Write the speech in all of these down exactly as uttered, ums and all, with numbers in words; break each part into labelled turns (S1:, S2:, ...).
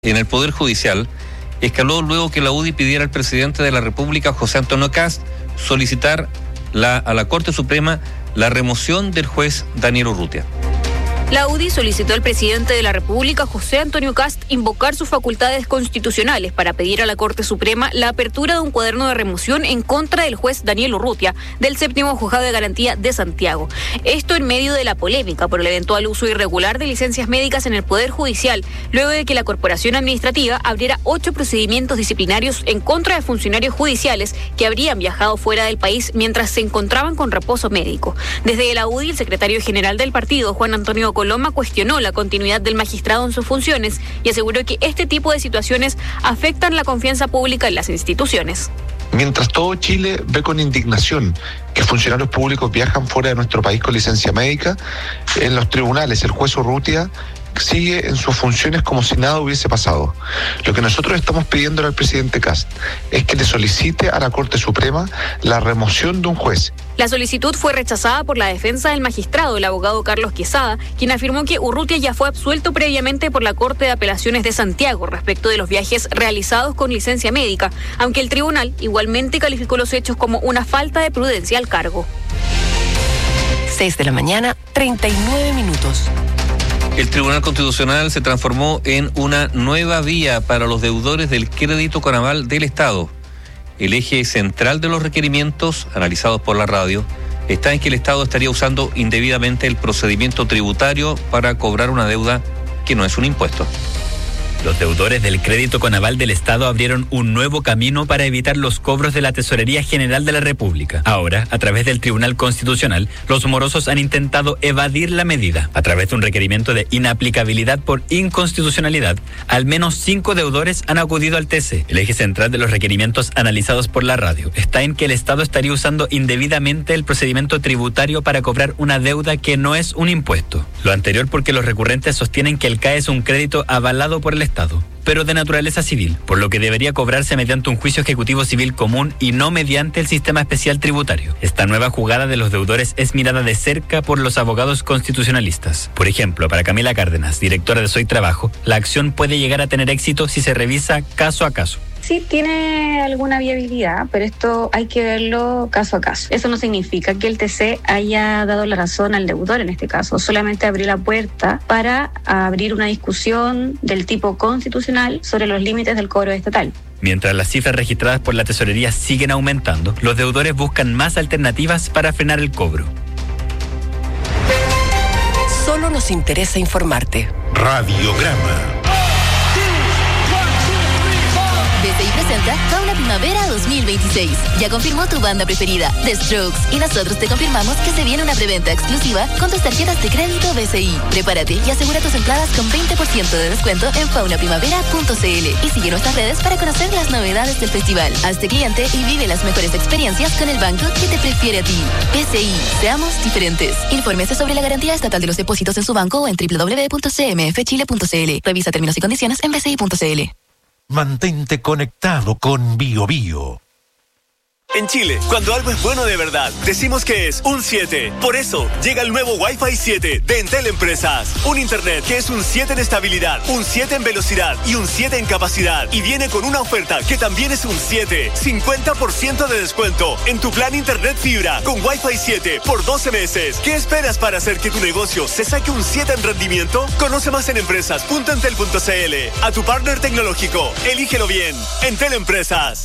S1: en el Poder Judicial escaló luego que la U D I pidiera al presidente de la República, José Antonio Kast, solicitar la, a la Corte Suprema la remoción del juez Daniel Urrutia.
S2: La U D I solicitó al presidente de la República, José Antonio Kast, invocar sus facultades constitucionales para pedir a la Corte Suprema la apertura de un cuaderno de remoción en contra del juez Daniel Urrutia, del séptimo Juzgado de Garantía de Santiago. Esto en medio de la polémica por el eventual uso irregular de licencias médicas en el Poder Judicial, luego de que la Corporación Administrativa abriera ocho procedimientos disciplinarios en contra de funcionarios judiciales que habrían viajado fuera del país mientras se encontraban con reposo médico. Desde la U D I, el secretario general del partido, Juan Antonio Coloma, cuestionó la continuidad del magistrado en sus funciones y aseguró que este tipo de situaciones afectan la confianza pública en las instituciones.
S3: Mientras todo Chile ve con indignación que funcionarios públicos viajan fuera de nuestro país con licencia médica, en los tribunales el juez Urrutia sigue en sus funciones como si nada hubiese pasado. Lo que nosotros estamos pidiendo al presidente Kast es que le solicite a la Corte Suprema la remoción de un juez.
S2: La solicitud fue rechazada por la defensa del magistrado, el abogado Carlos Quesada, quien afirmó que Urrutia ya fue absuelto previamente por la Corte de Apelaciones de Santiago respecto de los viajes realizados con licencia médica, aunque el tribunal igualmente calificó los hechos como una falta de prudencia al cargo.
S4: seis de la mañana, treinta y nueve minutos.
S1: El Tribunal Constitucional se transformó en una nueva vía para los deudores del crédito Conaval del Estado. El eje central de los requerimientos, analizados por la radio, está en que el Estado estaría usando indebidamente el procedimiento tributario para cobrar una deuda que no es un impuesto.
S5: Los deudores del crédito Conaval del Estado abrieron un nuevo camino para evitar los cobros de la Tesorería General de la República. Ahora, a través del Tribunal Constitucional, los morosos han intentado evadir la medida. A través de un requerimiento de inaplicabilidad por inconstitucionalidad, al menos cinco deudores han acudido al T C. El eje central de los requerimientos analizados por la radio está en que el Estado estaría usando indebidamente el procedimiento tributario para cobrar una deuda que no es un impuesto. Lo anterior porque los recurrentes sostienen que el C A E es un crédito avalado por el Estado. Estado, pero de naturaleza civil, por lo que debería cobrarse mediante un juicio ejecutivo civil común y no mediante el sistema especial tributario. Esta nueva jugada de los deudores es mirada de cerca por los abogados constitucionalistas. Por ejemplo, para Camila Cárdenas, directora de Soy Trabajo, la acción puede llegar a tener éxito si se revisa caso a caso.
S6: Sí tiene alguna viabilidad, pero esto hay que verlo caso a caso. Eso no significa que el T C haya dado la razón al deudor en este caso, solamente abrió la puerta para abrir una discusión del tipo constitucional sobre los límites del cobro estatal.
S5: Mientras las cifras registradas por la tesorería siguen aumentando, los deudores buscan más alternativas para frenar el cobro.
S4: Solo nos interesa informarte.
S7: Radiograma.
S8: B C I presenta Fauna Primavera dos mil veintiséis. Ya confirmó tu banda preferida, The Strokes. Y nosotros te confirmamos que se viene una preventa exclusiva con tus tarjetas de crédito B C I. Prepárate y asegura tus entradas con veinte por ciento de descuento en fauna primavera punto c l. Y sigue nuestras redes para conocer las novedades del festival. Hazte cliente y vive las mejores experiencias con el banco que te prefiere a ti. B C I. Seamos diferentes. Infórmese sobre la garantía estatal de los depósitos en su banco o en doble u doble u doble u punto c m f chile punto c l. Revisa términos y condiciones en b c i punto c l.
S7: Mantente conectado con Bio Bio.
S9: En Chile, cuando algo es bueno de verdad, decimos que es un siete. Por eso, llega el nuevo Wi-Fi siete de Entel Empresas. Un internet que es un siete en estabilidad, un siete en velocidad y un siete en capacidad. Y viene con una oferta que también es un siete. cincuenta por ciento de descuento en tu plan internet fibra con Wi-Fi siete por doce meses. ¿Qué esperas para hacer que tu negocio se saque un siete en rendimiento? Conoce más en empresas punto entel punto c l. A tu partner tecnológico, elígelo bien. Entel Empresas.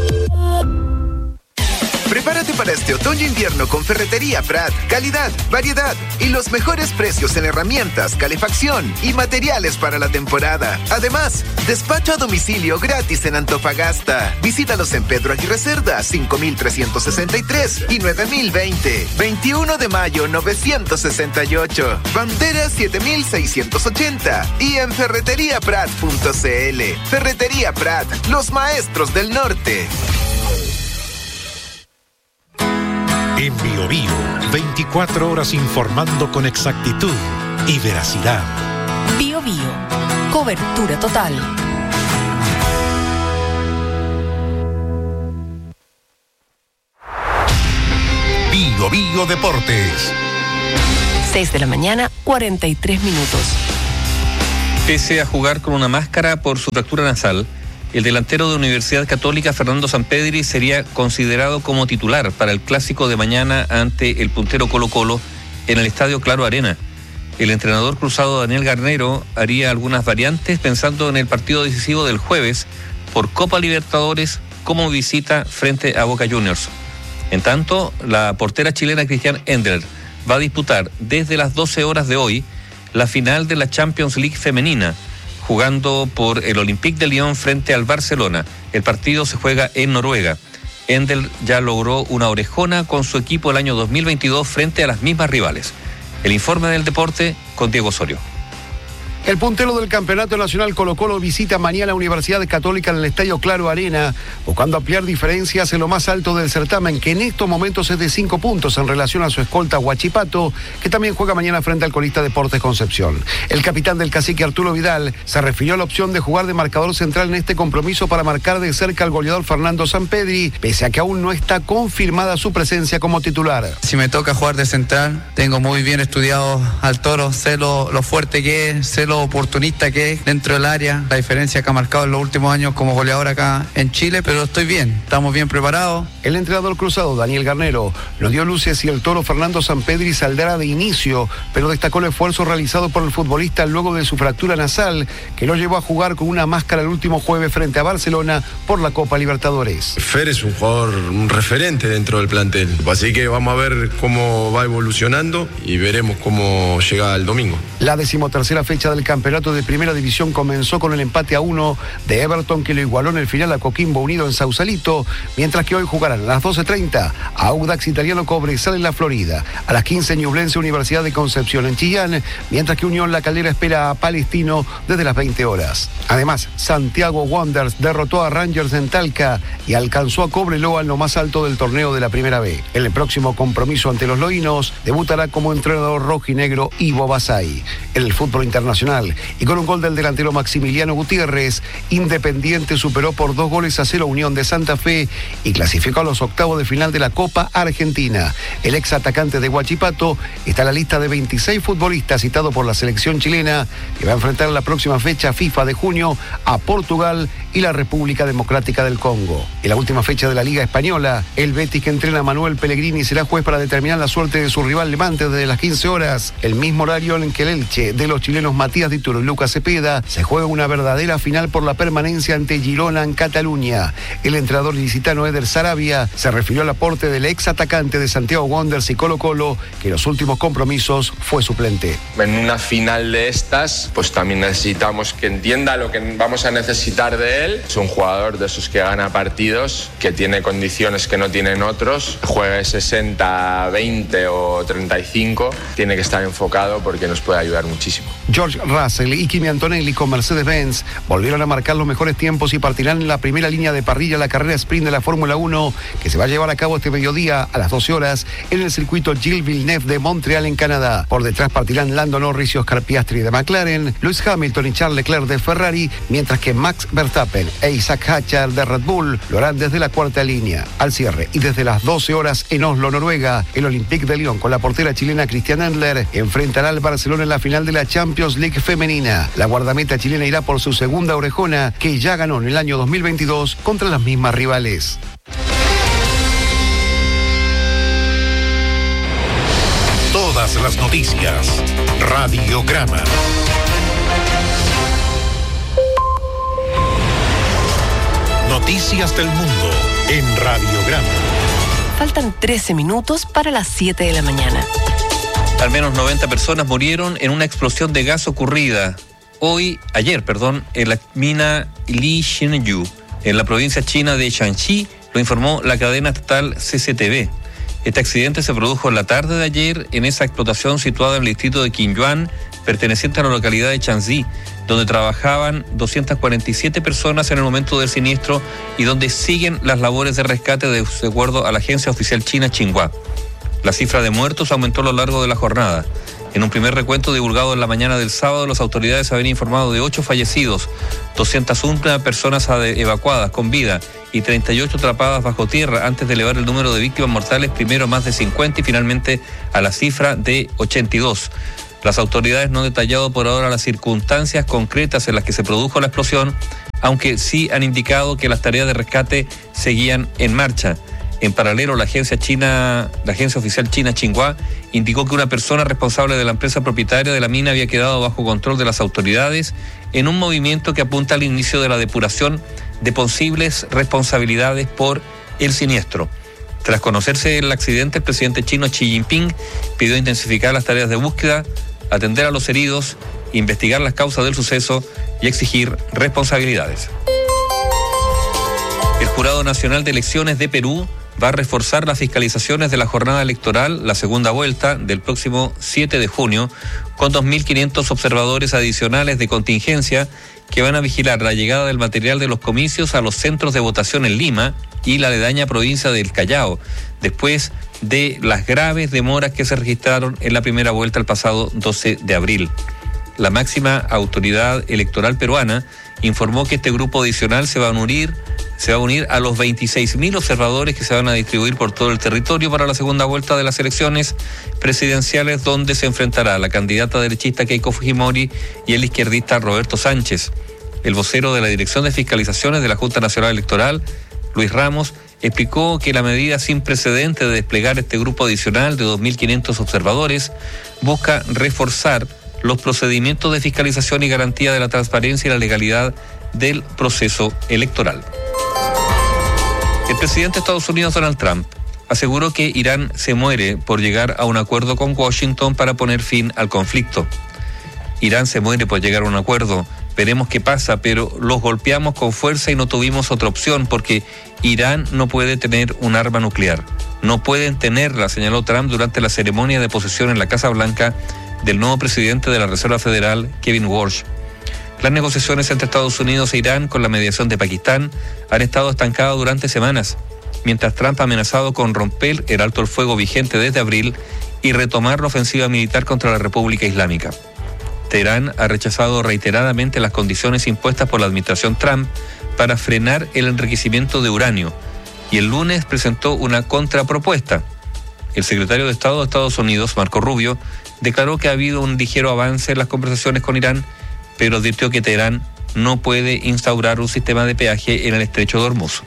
S10: Prepárate para este otoño-invierno con Ferretería Prat. Calidad, variedad y los mejores precios en herramientas, calefacción y materiales para la temporada. Además, despacho a domicilio gratis en Antofagasta. Visítalos en Pedro Aguirre Cerda, cinco mil trescientos sesenta y tres y nueve mil veinte. veintiuno de mayo, novecientos sesenta y ocho. Bandera siete mil seiscientos ochenta. Y en ferretería prat punto c l. Ferretería Prat, los maestros del norte.
S7: En Bio Bio, veinticuatro horas informando con exactitud y veracidad.
S4: Bio Bio, cobertura total.
S7: Bio Bio Deportes.
S4: seis de la mañana, cuarenta y tres minutos.
S1: Pese a jugar con una máscara por su fractura nasal, el delantero de Universidad Católica, Fernando Sampedri, sería considerado como titular para el clásico de mañana ante el puntero Colo-Colo en el Estadio Claro Arena. El entrenador cruzado Daniel Garnero haría algunas variantes pensando en el partido decisivo del jueves por Copa Libertadores como visita frente a Boca Juniors. En tanto, la portera chilena Christiane Endler va a disputar desde las doce horas de hoy la final de la Champions League femenina, jugando por el Olympique de Lyon frente al Barcelona. El partido se juega en Noruega. Endel ya logró una orejona con su equipo el año dos mil veintidós frente a las mismas rivales. El informe del deporte con Diego Osorio.
S11: El puntero del Campeonato Nacional Colo-Colo visita mañana a Universidad Católica en el Estadio Claro Arena, buscando ampliar diferencias en lo más alto del certamen, que en estos momentos es de cinco puntos en relación a su escolta Huachipato, que también juega mañana frente al colista Deportes Concepción. El capitán del cacique, Arturo Vidal, se refirió a la opción de jugar de marcador central en este compromiso para marcar de cerca al goleador Fernando Sampedri, pese a que aún no está confirmada su presencia como titular.
S12: Si me toca jugar de central, tengo muy bien estudiado al Toro, sé lo, lo fuerte que es, sé lo oportunista que es dentro del área, la diferencia que ha marcado en los últimos años como goleador acá en Chile, pero estoy bien, estamos bien preparados.
S11: El entrenador cruzado Daniel Garnero nos dio luces si el Toro Fernando Sampedri saldrá de inicio, pero destacó el esfuerzo realizado por el futbolista luego de su fractura nasal, que lo llevó a jugar con una máscara el último jueves frente a Barcelona por la Copa Libertadores.
S13: Fer es un jugador, un referente dentro del plantel, así que vamos a ver cómo va evolucionando y veremos cómo llega el domingo.
S11: La decimotercera fecha del campeonato de Primera División comenzó con el empate a uno de Everton, que lo igualó en el final a Coquimbo Unido en Sausalito, mientras que hoy jugarán a las doce treinta a Audax Italiano Cobresal en la Florida, a las quince Ñublense Universidad de Concepción en Chillán, mientras que Unión La Calera espera a Palestino desde las veinte horas. Además, Santiago Wanderers derrotó a Rangers en Talca y alcanzó a Cobreloa en lo más alto del torneo de la Primera B. En el próximo compromiso ante los loínos debutará como entrenador rojinegro Ivo Basay. En el fútbol internacional, y con un gol del delantero Maximiliano Gutiérrez, Independiente superó por dos goles a cero a Unión de Santa Fe y clasificó a los octavos de final de la Copa Argentina. El ex atacante de Huachipato está en la lista de veintiséis futbolistas citado por la selección chilena, que va a enfrentar la próxima fecha FIFA de junio a Portugal y la República Democrática del Congo. En la última fecha de la Liga Española, el Betis, que entrena a Manuel Pellegrini, será juez para determinar la suerte de su rival Levante desde las quince horas, el mismo horario en que el Elche de los chilenos Matías Dituro y Lucas Cepeda se juega una verdadera final por la permanencia ante Girona en Cataluña. El entrenador ilicitano Eder Sarabia se refirió al aporte del ex atacante de Santiago Wanderers y Colo Colo, que en los últimos compromisos fue suplente.
S14: En una final de estas, pues también necesitamos que entienda lo que vamos a necesitar de él. Es un jugador de esos que gana partidos, que tiene condiciones que no tienen otros, juegue sesenta, veinte o treinta y cinco, tiene que estar enfocado porque nos puede ayudar muchísimo.
S11: George Russell y Kimi Antonelli con Mercedes-Benz volvieron a marcar los mejores tiempos y partirán en la primera línea de parrilla la carrera sprint de la Fórmula uno, que se va a llevar a cabo este mediodía a las doce horas en el circuito Gilles Villeneuve de Montreal en Canadá. Por detrás partirán Lando Norris y Oscar Piastri de McLaren, Lewis Hamilton y Charles Leclerc de Ferrari, mientras que Max Verstappen e Isaac Hatcher de Red Bull lo harán desde la cuarta línea. Al cierre y desde las doce horas en Oslo, Noruega, el Olympique de Lyon con la portera chilena Christiane Endler enfrentará al Barcelona en la final de la Champions League femenina. La guardameta chilena irá por su segunda orejona, que ya ganó en el año dos mil veintidós contra las mismas rivales.
S7: Todas las noticias. Radiograma. Noticias del mundo en Radiograma.
S4: Faltan trece minutos para las siete de la mañana.
S1: Al menos noventa personas murieron en una explosión de gas ocurrida hoy, ayer, perdón, en la mina Li Xinyu, en la provincia china de Shanxi, lo informó la cadena estatal C C T V. Este accidente se produjo en la tarde de ayer en esa explotación situada en el distrito de Qinyuan, perteneciente a la localidad de Chanzi, donde trabajaban doscientas cuarenta y siete personas en el momento del siniestro y donde siguen las labores de rescate de acuerdo a la agencia oficial china Xinhua. La cifra de muertos aumentó a lo largo de la jornada. En un primer recuento divulgado en la mañana del sábado, las autoridades habían informado de ocho fallecidos, doscientas una personas evacuadas con vida y treinta y ocho atrapadas bajo tierra, antes de elevar el número de víctimas mortales primero a más de cincuenta y finalmente a la cifra de ochenta y dos. Las autoridades no han detallado por ahora las circunstancias concretas en las que se produjo la explosión, aunque sí han indicado que las tareas de rescate seguían en marcha. En paralelo, la agencia china, la agencia oficial china Xinhua indicó que una persona responsable de la empresa propietaria de la mina había quedado bajo control de las autoridades en un movimiento que apunta al inicio de la depuración de posibles responsabilidades por el siniestro. Tras conocerse el accidente, el presidente chino Xi Jinping pidió intensificar las tareas de búsqueda, atender a los heridos, investigar las causas del suceso y exigir responsabilidades. El Jurado Nacional de Elecciones de Perú va a reforzar las fiscalizaciones de la jornada electoral, la segunda vuelta, del próximo siete de junio, con dos mil quinientos observadores adicionales de contingencia que van a vigilar la llegada del material de los comicios a los centros de votación en Lima y la aledaña provincia del Callao, después de las graves demoras que se registraron en la primera vuelta el pasado doce de abril. La máxima autoridad electoral peruana informó que este grupo adicional se va a unir se va a unir a los veintiséis mil observadores que se van a distribuir por todo el territorio para la segunda vuelta de las elecciones presidenciales, donde se enfrentará la candidata derechista Keiko Fujimori y el izquierdista Roberto Sánchez. El vocero de la Dirección de Fiscalizaciones de la Junta Nacional Electoral, Luis Ramos, explicó que la medida sin precedente de desplegar este grupo adicional de dos mil quinientos observadores busca reforzar los procedimientos de fiscalización y garantía de la transparencia y la legalidad del proceso electoral. El presidente de Estados Unidos, Donald Trump, aseguró que Irán se muere por llegar a un acuerdo con Washington para poner fin al conflicto. Irán se muere por llegar a un acuerdo. Veremos qué pasa, pero los golpeamos con fuerza y no tuvimos otra opción porque Irán no puede tener un arma nuclear. No pueden tenerla, señaló Trump durante la ceremonia de posesión en la Casa Blanca del nuevo presidente de la Reserva Federal, Kevin Walsh. Las negociaciones entre Estados Unidos e Irán con la mediación de Pakistán han estado estancadas durante semanas, mientras Trump ha amenazado con romper el alto el fuego vigente desde abril y retomar la ofensiva militar contra la República Islámica. Teherán ha rechazado reiteradamente las condiciones impuestas por la administración Trump para frenar el enriquecimiento de uranio y el lunes presentó una contrapropuesta. El secretario de Estado de Estados Unidos, Marco Rubio, declaró que ha habido un ligero avance en las conversaciones con Irán, pero advirtió que Teherán no puede instaurar un sistema de peaje en el estrecho de Hormuz.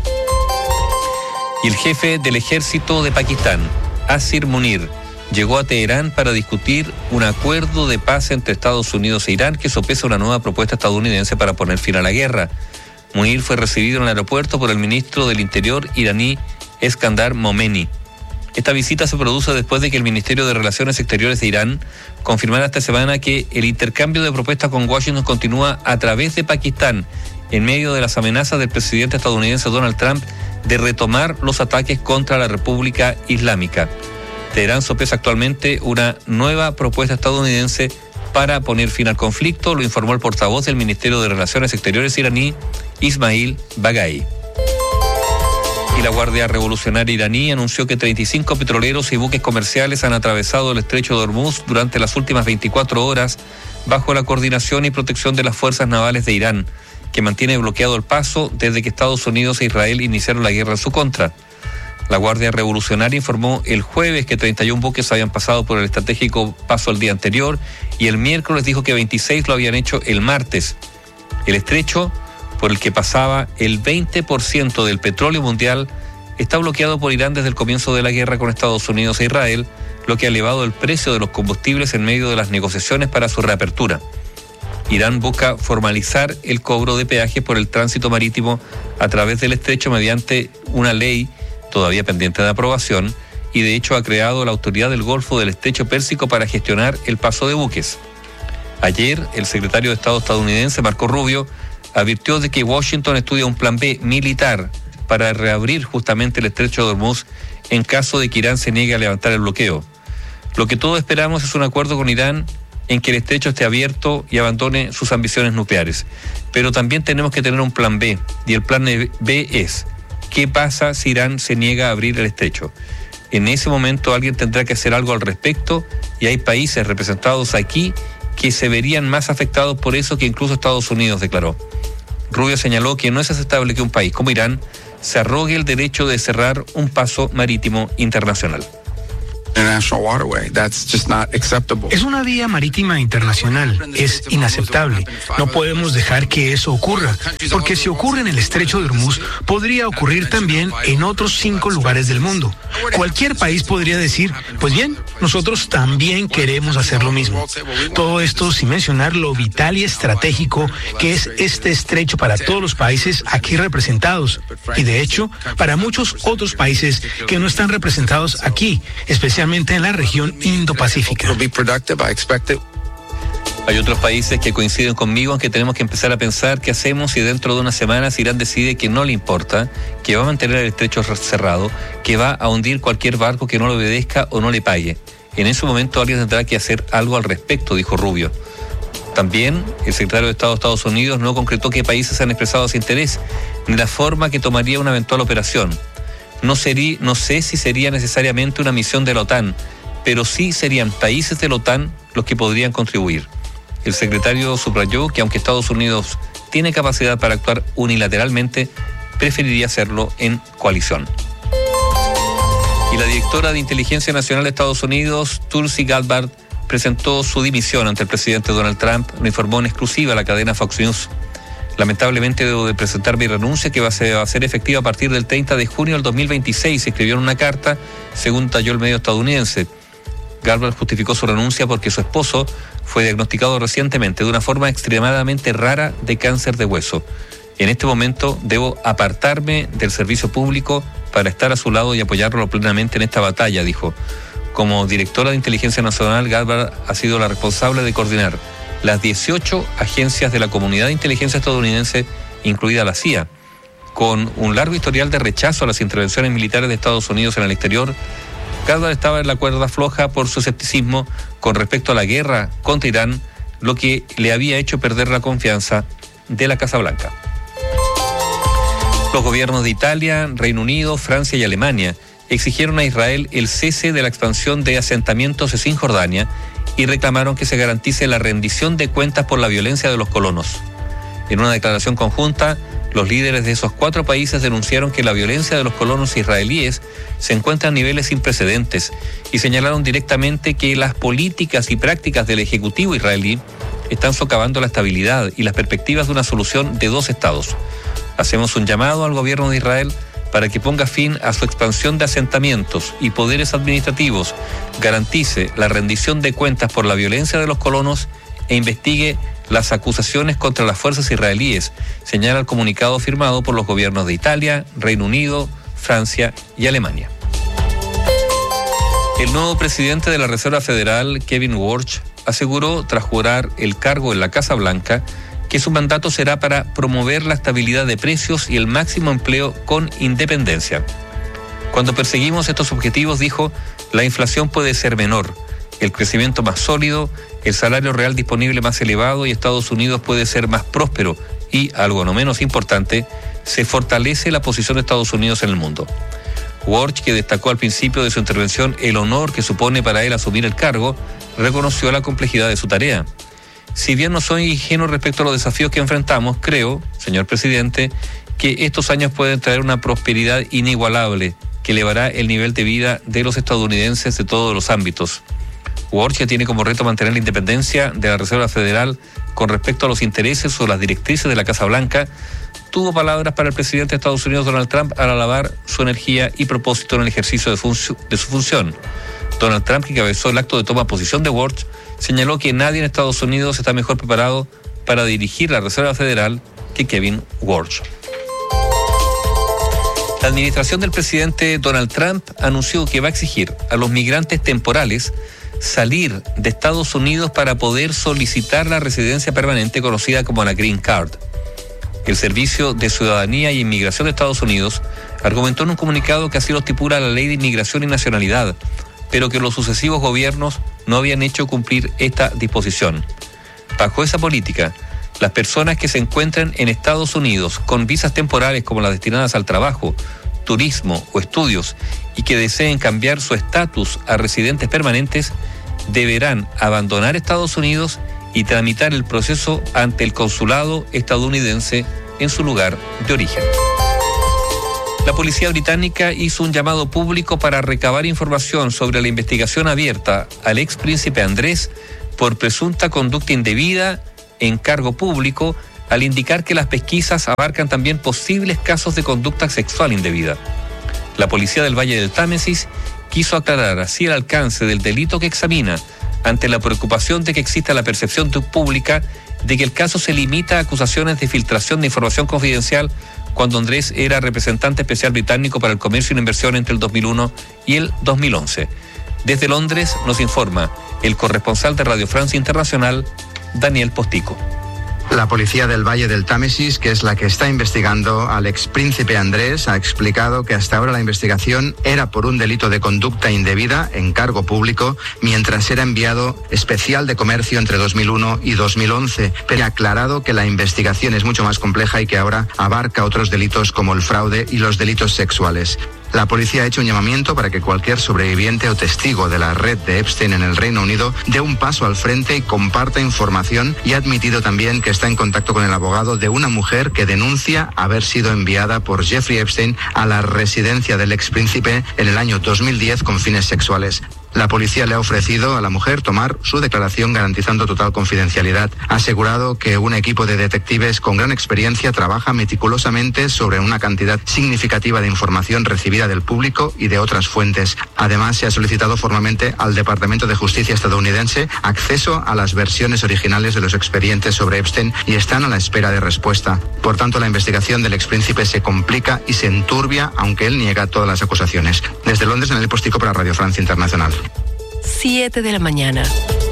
S1: Y el jefe del ejército de Pakistán, Asir Munir, llegó a Teherán para discutir un acuerdo de paz entre Estados Unidos e Irán que sopesa una nueva propuesta estadounidense para poner fin a la guerra. Munir fue recibido en el aeropuerto por el ministro del Interior iraní, Eskandar Momeni. Esta visita se produce después de que el Ministerio de Relaciones Exteriores de Irán confirmara esta semana que el intercambio de propuestas con Washington continúa a través de Pakistán, en medio de las amenazas del presidente estadounidense Donald Trump de retomar los ataques contra la República Islámica. Teherán sopesa actualmente una nueva propuesta estadounidense para poner fin al conflicto, lo informó el portavoz del Ministerio de Relaciones Exteriores iraní, Ismail Baghai. Y la Guardia Revolucionaria iraní anunció que treinta y cinco petroleros y buques comerciales han atravesado el estrecho de Hormuz durante las últimas veinticuatro horas bajo la coordinación y protección de las fuerzas navales de Irán, que mantiene bloqueado el paso desde que Estados Unidos e Israel iniciaron la guerra en su contra. La Guardia Revolucionaria informó el jueves que treinta y un buques habían pasado por el estratégico paso el día anterior y el miércoles dijo que veintiséis lo habían hecho el martes. El estrecho, por el que pasaba el veinte por ciento del petróleo mundial, está bloqueado por Irán desde el comienzo de la guerra con Estados Unidos e Israel, lo que ha elevado el precio de los combustibles en medio de las negociaciones para su reapertura. Irán busca formalizar el cobro de peajes por el tránsito marítimo a través del estrecho mediante una ley todavía pendiente de aprobación y de hecho ha creado la Autoridad del Golfo del Estrecho Pérsico para gestionar el paso de buques. Ayer, el secretario de Estado estadounidense, Marco Rubio, advirtió de que Washington estudia un plan B militar para reabrir justamente el estrecho de Hormuz en caso de que Irán se niegue a levantar el bloqueo. Lo que todos esperamos es un acuerdo con Irán en que el estrecho esté abierto y abandone sus ambiciones nucleares. Pero también tenemos que tener un plan B, y el plan B es: ¿qué pasa si Irán se niega a abrir el estrecho? En ese momento alguien tendrá que hacer algo al respecto y hay países representados aquí que se verían más afectados por eso que incluso Estados Unidos, declaró. Rubio señaló que no es aceptable que un país como Irán se arrogue el derecho de cerrar un paso marítimo internacional.
S15: Es una vía marítima internacional. Es inaceptable. No podemos dejar que eso ocurra, porque si ocurre en el estrecho de Hormuz, podría ocurrir también en otros cinco lugares del mundo. Cualquier país podría decir, pues bien, nosotros también queremos hacer lo mismo. Todo esto sin mencionar lo vital y estratégico que es este estrecho para todos los países aquí representados y de hecho para muchos otros países que no están representados aquí, especialmente en la región Indo-Pacífica.
S1: Hay otros países que coinciden conmigo en que tenemos que empezar a pensar qué hacemos si dentro de unas semanas Irán decide que no le importa, que va a mantener el estrecho cerrado, que va a hundir cualquier barco que no le obedezca o no le pague. En ese momento alguien tendrá que hacer algo al respecto, dijo Rubio. También el secretario de Estado de Estados Unidos no concretó qué países han expresado ese interés, ni la forma que tomaría una eventual operación. No, sería, no sé si sería necesariamente una misión de la OTAN, pero sí serían países de la OTAN los que podrían contribuir. El secretario subrayó que aunque Estados Unidos tiene capacidad para actuar unilateralmente, preferiría hacerlo en coalición. Y la directora de Inteligencia Nacional de Estados Unidos, Tulsi Gabbard, presentó su dimisión ante el presidente Donald Trump, lo informó en exclusiva la cadena Fox News. Lamentablemente debo de presentar mi renuncia que va a ser, va a ser efectiva a partir del treinta de junio del dos mil veintiséis, escribió en una carta, según talló el medio estadounidense. Gabbard justificó su renuncia porque su esposo fue diagnosticado recientemente de una forma extremadamente rara de cáncer de hueso. En este momento debo apartarme del servicio público para estar a su lado y apoyarlo plenamente en esta batalla, dijo. Como directora de Inteligencia Nacional, Gabbard ha sido la responsable de coordinar las dieciocho agencias de la comunidad de inteligencia estadounidense, incluida la C I A. Con un largo historial de rechazo a las intervenciones militares de Estados Unidos en el exterior, Gabbard estaba en la cuerda floja por su escepticismo con respecto a la guerra contra Irán, lo que le había hecho perder la confianza de la Casa Blanca. Los gobiernos de Italia, Reino Unido, Francia y Alemania exigieron a Israel el cese de la expansión de asentamientos en Cisjordania y reclamaron que se garantice la rendición de cuentas por la violencia de los colonos. En una declaración conjunta, los líderes de esos cuatro países denunciaron que la violencia de los colonos israelíes se encuentra a niveles sin precedentes y señalaron directamente que las políticas y prácticas del Ejecutivo israelí están socavando la estabilidad y las perspectivas de una solución de dos estados. Hacemos un llamado al gobierno de Israel para que ponga fin a su expansión de asentamientos y poderes administrativos, garantice la rendición de cuentas por la violencia de los colonos e investigue las acusaciones contra las fuerzas israelíes, señala el comunicado firmado por los gobiernos de Italia, Reino Unido, Francia y Alemania. El nuevo presidente de la Reserva Federal, Kevin Warsh, aseguró tras jurar el cargo en la Casa Blanca que su mandato será para promover la estabilidad de precios y el máximo empleo con independencia. Cuando perseguimos estos objetivos, dijo, la inflación puede ser menor, el crecimiento más sólido, el salario real disponible más elevado y Estados Unidos puede ser más próspero y, algo no menos importante, se fortalece la posición de Estados Unidos en el mundo. Warsh, que destacó al principio de su intervención el honor que supone para él asumir el cargo, reconoció la complejidad de su tarea. Si bien no soy ingenuo respecto a los desafíos que enfrentamos, creo, señor presidente, que estos años pueden traer una prosperidad inigualable que elevará el nivel de vida de los estadounidenses de todos los ámbitos. Warsh tiene como reto mantener la independencia de la Reserva Federal con respecto a los intereses o las directrices de la Casa Blanca. Tuvo palabras para el presidente de Estados Unidos, Donald Trump, al alabar su energía y propósito en el ejercicio de, func- de su función. Donald Trump, que encabezó el acto de toma de posición de Warsh, señaló que nadie en Estados Unidos está mejor preparado para dirigir la Reserva Federal que Kevin Warsh. La administración del presidente Donald Trump anunció que va a exigir a los migrantes temporales salir de Estados Unidos para poder solicitar la residencia permanente conocida como la Green Card. El Servicio de Ciudadanía y Inmigración de Estados Unidos argumentó en un comunicado que así lo estipula la Ley de Inmigración y Nacionalidad, pero que los sucesivos gobiernos no habían hecho cumplir esta disposición. Bajo esa política, las personas que se encuentran en Estados Unidos con visas temporales como las destinadas al trabajo, turismo o estudios y que deseen cambiar su estatus a residentes permanentes, deberán abandonar Estados Unidos y tramitar el proceso ante el consulado estadounidense en su lugar de origen. La policía británica hizo un llamado público para recabar información sobre la investigación abierta al ex príncipe Andrés por presunta conducta indebida en cargo público, al indicar que las pesquisas abarcan también posibles casos de conducta sexual indebida. La policía del Valle del Támesis quiso aclarar así el alcance del delito que examina, ante la preocupación de que exista la percepción pública de que el caso se limita a acusaciones de filtración de información confidencial cuando Andrés era representante especial británico para el comercio y la inversión entre el dos mil uno y el dos mil once. Desde Londres nos informa el corresponsal de Radio Francia Internacional, Daniel Postico.
S16: La policía del Valle del Támesis, que es la que está investigando al expríncipe Andrés, ha explicado que hasta ahora la investigación era por un delito de conducta indebida en cargo público, mientras era enviado especial de comercio entre dos mil uno y dos mil once, pero ha aclarado que la investigación es mucho más compleja y que ahora abarca otros delitos como el fraude y los delitos sexuales. La policía ha hecho un llamamiento para que cualquier sobreviviente o testigo de la red de Epstein en el Reino Unido dé un paso al frente y comparta información, y ha admitido también que está en contacto con el abogado de una mujer que denuncia haber sido enviada por Jeffrey Epstein a la residencia del expríncipe en el año dos mil diez con fines sexuales. La policía le ha ofrecido a la mujer tomar su declaración garantizando total confidencialidad. Ha asegurado que un equipo de detectives con gran experiencia trabaja meticulosamente sobre una cantidad significativa de información recibida del público y de otras fuentes. Además, se ha solicitado formalmente al Departamento de Justicia estadounidense acceso a las versiones originales de los expedientes sobre Epstein y están a la espera de respuesta. Por tanto, la investigación del expríncipe se complica y se enturbia, aunque él niega todas las acusaciones. Desde Londres, Daniel Postico para Radio Francia Internacional.
S4: siete de la mañana.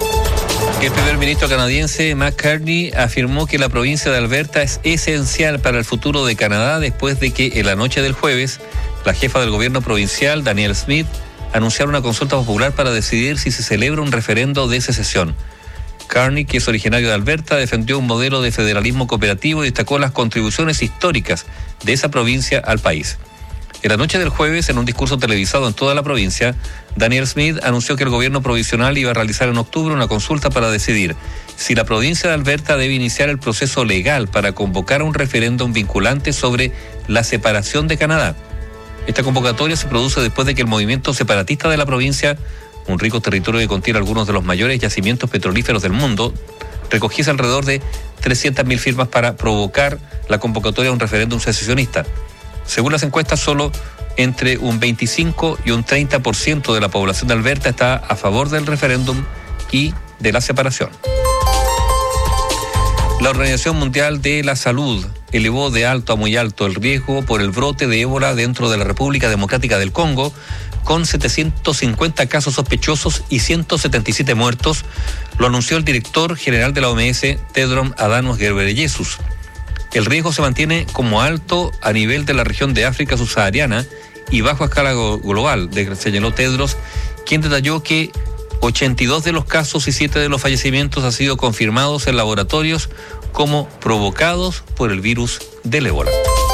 S1: El primer ministro canadiense Mark Carney afirmó que la provincia de Alberta es esencial para el futuro de Canadá después de que en la noche del jueves la jefa del gobierno provincial, Danielle Smith, anunciara una consulta popular para decidir si se celebra un referendo de secesión. Carney, que es originario de Alberta, defendió un modelo de federalismo cooperativo y destacó las contribuciones históricas de esa provincia al país. En la noche del jueves, en un discurso televisado en toda la provincia, Danielle Smith anunció que el gobierno provisional iba a realizar en octubre una consulta para decidir si la provincia de Alberta debe iniciar el proceso legal para convocar un referéndum vinculante sobre la separación de Canadá. Esta convocatoria se produce después de que el movimiento separatista de la provincia, un rico territorio que contiene algunos de los mayores yacimientos petrolíferos del mundo, recogiese alrededor de trescientas mil firmas para provocar la convocatoria de un referéndum secesionista. Según las encuestas, solo entre un veinticinco y un treinta por ciento de la población de Alberta está a favor del referéndum y de la separación. La Organización Mundial de la Salud elevó de alto a muy alto el riesgo por el brote de ébola dentro de la República Democrática del Congo, con setecientos cincuenta casos sospechosos y ciento setenta y siete muertos, lo anunció el director general de la O M S, Tedros Adhanom Ghebreyesus. El riesgo se mantiene como alto a nivel de la región de África subsahariana y bajo a escala global, señaló Tedros, quien detalló que ochenta y dos de los casos y siete de los fallecimientos han sido confirmados en laboratorios como provocados por el virus del ébola.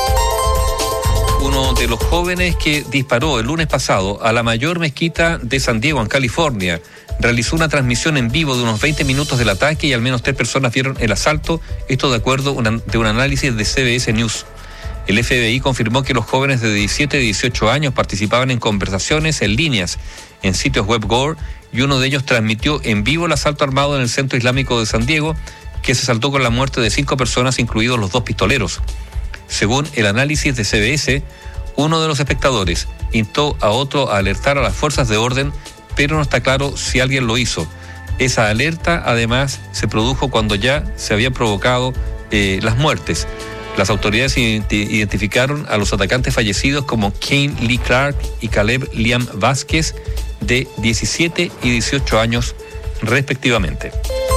S1: Uno de los jóvenes que disparó el lunes pasado a la mayor mezquita de San Diego, en California, realizó una transmisión en vivo de unos veinte minutos del ataque y al menos tres personas vieron el asalto, esto de acuerdo una, de un análisis de C B S News. El F B I confirmó que los jóvenes de diecisiete y dieciocho años participaban en conversaciones en líneas en sitios web Gore y uno de ellos transmitió en vivo el asalto armado en el Centro Islámico de San Diego, que se saldó con la muerte de cinco personas, incluidos los dos pistoleros. Según el análisis de C B S, uno de los espectadores instó a otro a alertar a las fuerzas de orden, pero no está claro si alguien lo hizo. Esa alerta, además, se produjo cuando ya se habían provocado eh, las muertes. Las autoridades identificaron a los atacantes fallecidos como Kane Lee Clark y Caleb Liam Vázquez, de diecisiete y dieciocho años, respectivamente.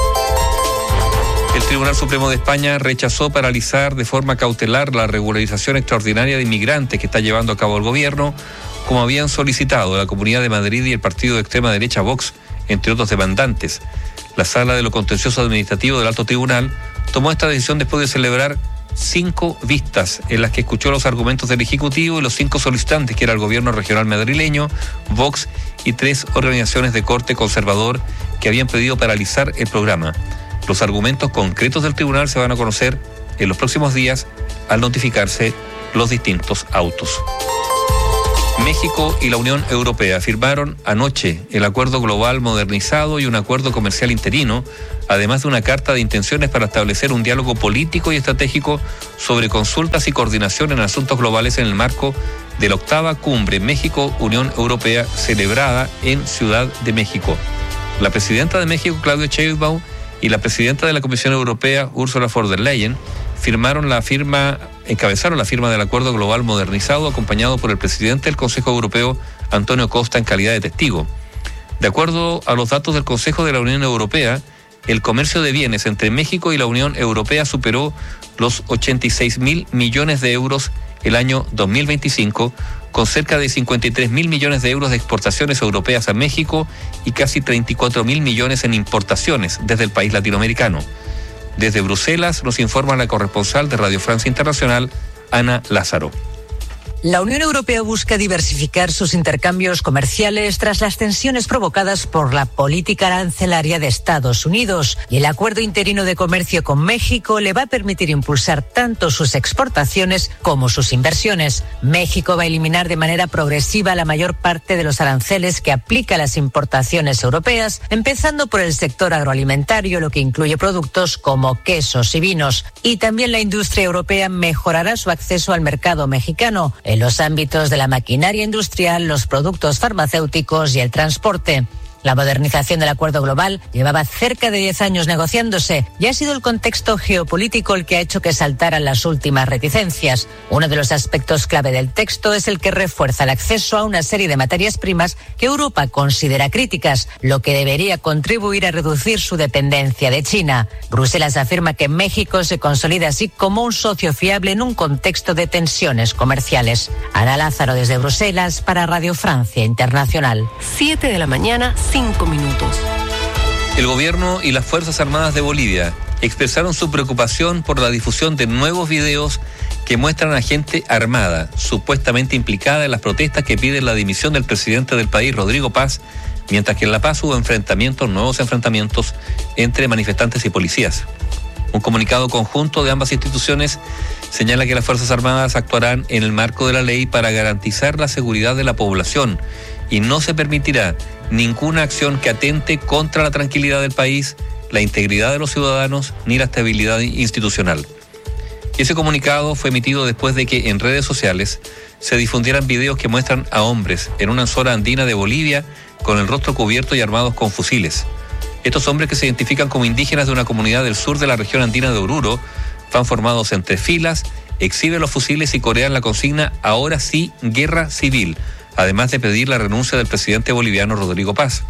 S1: El Tribunal Supremo de España rechazó paralizar de forma cautelar la regularización extraordinaria de inmigrantes que está llevando a cabo el gobierno, como habían solicitado la Comunidad de Madrid y el partido de extrema derecha Vox, entre otros demandantes. La Sala de lo Contencioso Administrativo del Alto Tribunal tomó esta decisión después de celebrar cinco vistas en las que escuchó los argumentos del Ejecutivo y los cinco solicitantes, que era el Gobierno Regional Madrileño, Vox y tres organizaciones de corte conservador que habían pedido paralizar el programa. Los argumentos concretos del tribunal se van a conocer en los próximos días al notificarse los distintos autos. México y la Unión Europea firmaron anoche el acuerdo global modernizado y un acuerdo comercial interino, además de una carta de intenciones para establecer un diálogo político y estratégico sobre consultas y coordinación en asuntos globales en el marco de la octava cumbre México-Unión Europea celebrada en Ciudad de México. La presidenta de México, Claudia Sheinbaum, y la presidenta de la Comisión Europea, Ursula von der Leyen, firmaron la firma, encabezaron la firma del acuerdo global modernizado, acompañado por el presidente del Consejo Europeo, Antonio Costa, en calidad de testigo. De acuerdo a los datos del Consejo de la Unión Europea, el comercio de bienes entre México y la Unión Europea superó los ochenta y seis mil millones de euros el año dos mil veinticinco, con cerca de cincuenta y tres mil millones de euros de exportaciones europeas a México y casi treinta y cuatro mil millones en importaciones desde el país latinoamericano. Desde Bruselas nos informa la corresponsal de Radio Francia Internacional, Ana Lázaro.
S17: La Unión Europea busca diversificar sus intercambios comerciales tras las tensiones provocadas por la política arancelaria de Estados Unidos, y el acuerdo interino de comercio con México le va a permitir impulsar tanto sus exportaciones como sus inversiones. México va a eliminar de manera progresiva la mayor parte de los aranceles que aplica a las importaciones europeas, empezando por el sector agroalimentario, lo que incluye productos como quesos y vinos. Y también la industria europea mejorará su acceso al mercado mexicano en los ámbitos de la maquinaria industrial, los productos farmacéuticos y el transporte. La modernización del acuerdo global llevaba cerca de diez años negociándose y ha sido el contexto geopolítico el que ha hecho que saltaran las últimas reticencias. Uno de los aspectos clave del texto es el que refuerza el acceso a una serie de materias primas que Europa considera críticas, lo que debería contribuir a reducir su dependencia de China. Bruselas afirma que México se consolida así como un socio fiable en un contexto de tensiones comerciales. Ana Lázaro desde Bruselas para Radio Francia Internacional.
S4: Siete de la mañana, cinco minutos.
S1: El gobierno y las Fuerzas Armadas de Bolivia expresaron su preocupación por la difusión de nuevos videos que muestran a gente armada, supuestamente implicada en las protestas que piden la dimisión del presidente del país, Rodrigo Paz, mientras que en La Paz hubo enfrentamientos, nuevos enfrentamientos entre manifestantes y policías. Un comunicado conjunto de ambas instituciones señala que las Fuerzas Armadas actuarán en el marco de la ley para garantizar la seguridad de la población y no se permitirá ninguna acción que atente contra la tranquilidad del país, la integridad de los ciudadanos ni la estabilidad institucional. Ese comunicado fue emitido después de que en redes sociales se difundieran videos que muestran a hombres en una zona andina de Bolivia con el rostro cubierto y armados con fusiles. Estos hombres, que se identifican como indígenas de una comunidad del sur de la región andina de Oruro, van formados entre filas, exhiben los fusiles y corean la consigna "Ahora sí, guerra civil", además de pedir la renuncia del presidente boliviano Rodrigo Paz.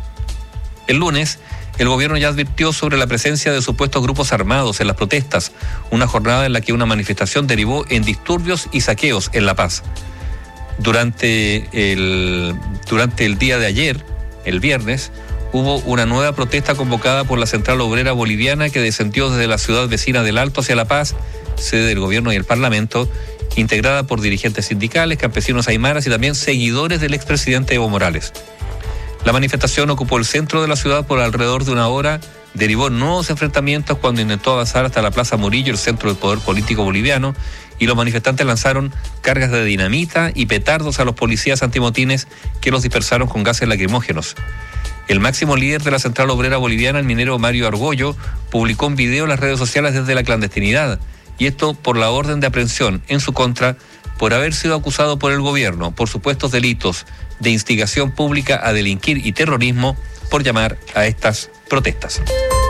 S1: El lunes, el gobierno ya advirtió sobre la presencia de supuestos grupos armados en las protestas, una jornada en la que una manifestación derivó en disturbios y saqueos en La Paz. Durante el, durante el día de ayer, el viernes, hubo una nueva protesta convocada por la Central Obrera Boliviana que descendió desde la ciudad vecina del Alto hacia La Paz, sede del gobierno y el Parlamento, integrada por dirigentes sindicales, campesinos aymaras y también seguidores del expresidente Evo Morales. La manifestación ocupó el centro de la ciudad por alrededor de una hora, derivó en nuevos enfrentamientos cuando intentó avanzar hasta la Plaza Murillo, el centro del poder político boliviano, y los manifestantes lanzaron cargas de dinamita y petardos a los policías antimotines que los dispersaron con gases lacrimógenos. El máximo líder de la Central Obrera Boliviana, el minero Mario Argollo, publicó un video en las redes sociales desde la clandestinidad, y esto por la orden de aprehensión en su contra por haber sido acusado por el gobierno por supuestos delitos de instigación pública a delinquir y terrorismo por llamar a estas protestas.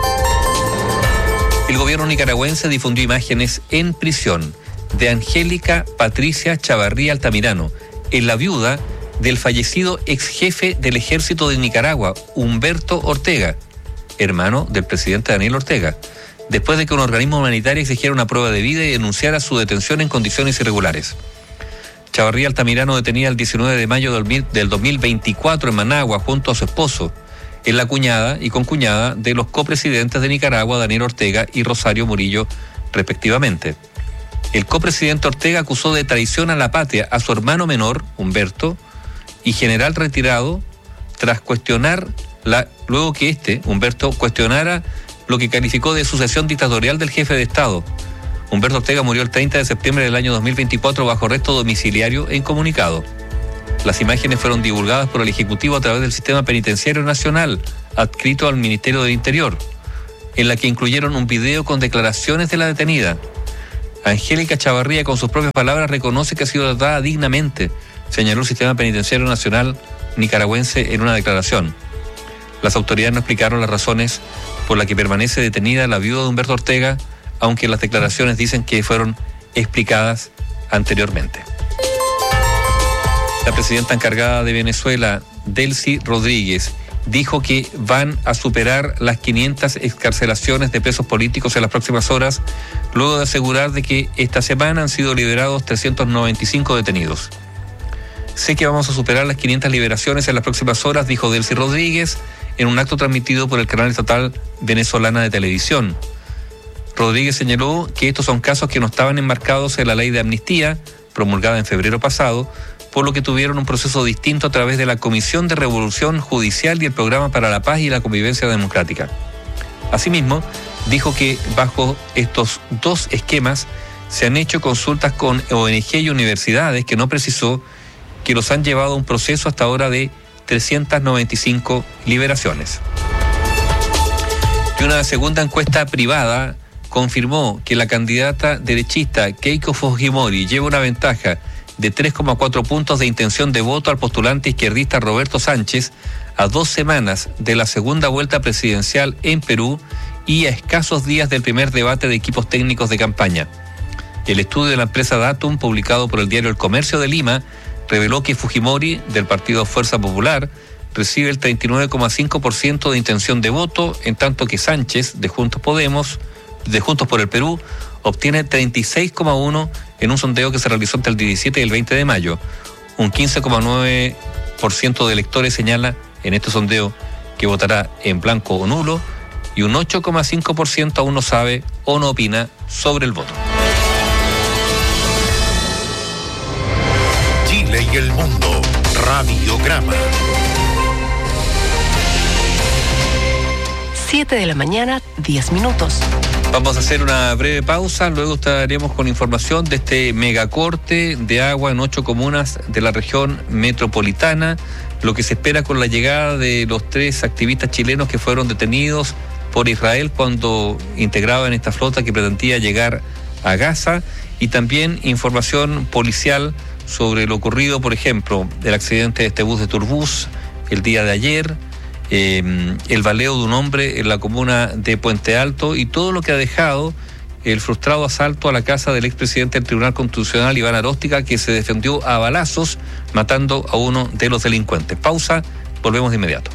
S1: El gobierno nicaragüense difundió imágenes en prisión de Angélica Patricia Chavarría Altamirano, en la viuda del fallecido ex jefe del ejército de Nicaragua, Humberto Ortega, hermano del presidente Daniel Ortega, después de que un organismo humanitario exigiera una prueba de vida y denunciara su detención en condiciones irregulares. Chavarría Altamirano, detenida el diecinueve de mayo del dos mil veinticuatro en Managua junto a su esposo, es la cuñada y concuñada de los copresidentes de Nicaragua, Daniel Ortega y Rosario Murillo, respectivamente. El copresidente Ortega acusó de traición a la patria a su hermano menor, Humberto, y general retirado, tras cuestionar, la, luego que este, Humberto, cuestionara lo que calificó de sucesión dictatorial del jefe de Estado. Humberto Ortega murió el treinta de septiembre del año dos mil veinticuatro bajo arresto domiciliario en comunicado. Las imágenes fueron divulgadas por el Ejecutivo a través del Sistema Penitenciario Nacional, adscrito al Ministerio del Interior, en la que incluyeron un video con declaraciones de la detenida. Angélica Chavarría, con sus propias palabras, reconoce que ha sido tratada dignamente, señaló el Sistema Penitenciario Nacional nicaragüense en una declaración. Las autoridades no explicaron las razones por las que permanece detenida la viuda de Humberto Ortega, aunque las declaraciones dicen que fueron explicadas anteriormente. La presidenta encargada de Venezuela, Delcy Rodríguez, dijo que van a superar las quinientas excarcelaciones de presos políticos en las próximas horas, luego de asegurar de que esta semana han sido liberados trescientos noventa y cinco detenidos. Sé que vamos a superar las quinientas liberaciones en las próximas horas, dijo Delcy Rodríguez en un acto transmitido por el canal estatal venezolana de televisión. Rodríguez señaló que estos son casos que no estaban enmarcados en la ley de amnistía, promulgada en febrero pasado, por lo que tuvieron un proceso distinto a través de la Comisión de Revolución Judicial y el Programa para la Paz y la Convivencia Democrática. Asimismo, dijo que bajo estos dos esquemas se han hecho consultas con O N G y universidades, que no precisó, que los han llevado a un proceso hasta ahora de trescientas noventa y cinco liberaciones. Y una segunda encuesta privada confirmó que la candidata derechista Keiko Fujimori lleva una ventaja de tres coma cuatro puntos de intención de voto al postulante izquierdista Roberto Sánchez a dos semanas de la segunda vuelta presidencial en Perú y a escasos días del primer debate de equipos técnicos de campaña. El estudio de la empresa Datum, publicado por el diario El Comercio de Lima, reveló que Fujimori, del partido Fuerza Popular, recibe el treinta y nueve coma cinco por ciento de intención de voto, en tanto que Sánchez, de Juntos Podemos, de Juntos por el Perú, obtiene treinta y seis coma uno por ciento en un sondeo que se realizó entre el diecisiete y el veinte de mayo. Un quince coma nueve por ciento de electores señala en este sondeo que votará en blanco o nulo, y un ocho coma cinco por ciento aún no sabe o no opina sobre el voto.
S7: Chile y el mundo. Radiograma.
S4: siete de la mañana, diez minutos.
S1: Vamos a hacer una breve pausa, luego estaremos con información de este megacorte de agua en ocho comunas de la región metropolitana, lo que se espera con la llegada de los tres activistas chilenos que fueron detenidos por Israel cuando integraban esta flota que pretendía llegar a Gaza, y también información policial sobre lo ocurrido, por ejemplo, del accidente de este bus de Turbus el día de ayer, Eh, el baleo de un hombre en la comuna de Puente Alto y todo lo que ha dejado el frustrado asalto a la casa del expresidente del Tribunal Constitucional, Iván Aróstica, que se defendió a balazos matando a uno de los delincuentes. Pausa, volvemos de inmediato.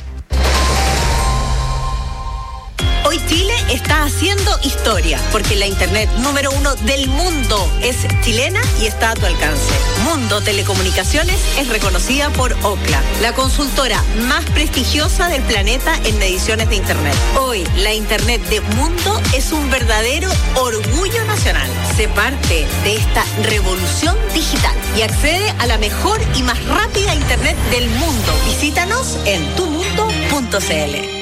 S18: Hoy Chile está haciendo historia, porque la internet número uno del mundo es chilena y está a tu alcance. Mundo Telecomunicaciones es reconocida por Ookla, la consultora más prestigiosa del planeta en mediciones de internet. Hoy, la internet de Mundo es un verdadero orgullo nacional. Sé parte de esta revolución digital y accede a la mejor y más rápida internet del mundo. Visítanos en tu mundo punto c l.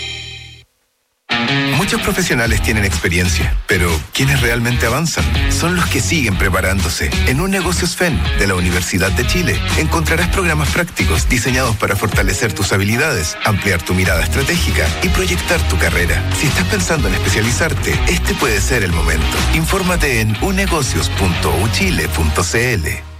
S10: Muchos profesionales tienen experiencia, pero quienes realmente avanzan son los que siguen preparándose. En Un Negocios F E N de la Universidad de Chile encontrarás programas prácticos diseñados para fortalecer tus habilidades, ampliar tu mirada estratégica y proyectar tu carrera. Si estás pensando en especializarte, este puede ser el momento. Infórmate en unegocios punto u chile punto c l.